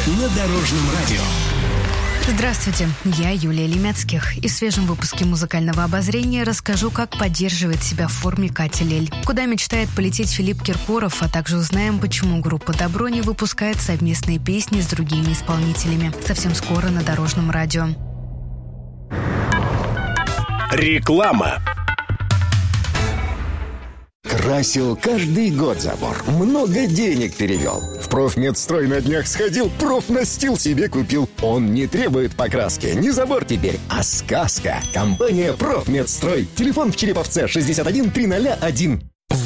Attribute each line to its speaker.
Speaker 1: на Дорожном радио.
Speaker 2: Здравствуйте, я Юлия Лемецких. И в свежем выпуске музыкального обозрения расскажу, как поддерживает себя в форме Катя Лель, куда мечтает полететь Филипп Киркоров, а также узнаем, почему группа «Добро» не выпускает совместные песни с другими исполнителями. Совсем скоро на Дорожном радио.
Speaker 1: Реклама.
Speaker 3: Красил каждый год забор, много денег перевел. В Профмедстрой на днях сходил, профнастил себе купил. Он не требует покраски, не забор теперь, а сказка. Компания Профмедстрой. Телефон в Череповце 61 301.